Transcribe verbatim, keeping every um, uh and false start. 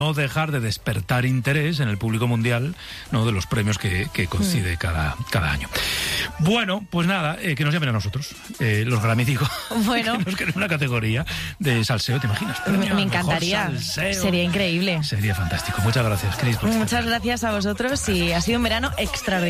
no dejar de despertar interés en el público mundial, ¿no?, de los premios que, que concede mm. cada, cada año. Bueno, pues nada, eh, que nos llamen a nosotros, eh, los Grammy, digo, bueno. que nos queden una categoría de salseo, ¿te imaginas? Me, me encantaría, sería increíble. Sería fantástico. Muchas gracias, Cris. Muchas gracias a vosotros y ha sido un verano extraordinario.